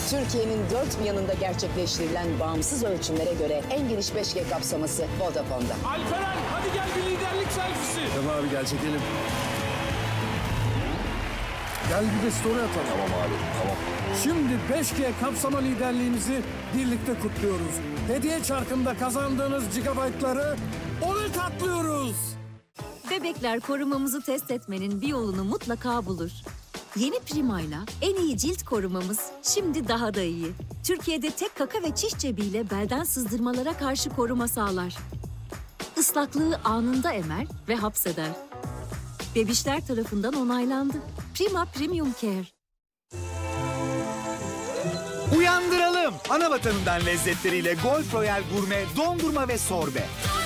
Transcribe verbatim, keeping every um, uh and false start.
Türkiye'nin dört bir yanında gerçekleştirilen bağımsız ölçümlere göre en geniş beş G kapsaması Vodafone'da. Alperen hadi gel bir liderlik selfisi. Tamam abi gel çekelim. Gel bir de story atalım. Tamam abi tamam. Şimdi beş G kapsama liderliğimizi birlikte kutluyoruz. Hediye çarkında kazandığınız gigabaytları ona katlıyoruz. Bebekler korumamızı test etmenin bir yolunu mutlaka bulur. Yeni Prima'yla en iyi cilt korumamız şimdi daha da iyi. Türkiye'de tek kaka ve çiş cebiyle belden sızdırmalara karşı koruma sağlar. Islaklığı anında emer ve hapseder. Bebişler tarafından onaylandı. Prima Premium Care. Uyandıralım. Ana vatanından lezzetleriyle Golf Royal Gurme, dondurma ve sorbe.